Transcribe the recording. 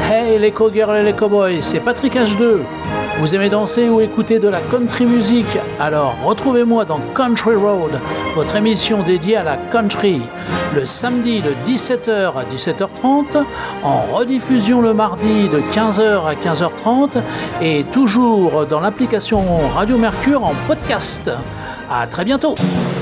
Hey les cowgirls et les cowboys, c'est Patrick H2. Vous aimez danser ou écouter de la country music? Alors retrouvez-moi dans Country Road, votre émission dédiée à la country, le samedi de 17h à 17h30, en rediffusion le mardi de 15h à 15h30 et toujours dans l'application Radio Mercure en podcast. À très bientôt.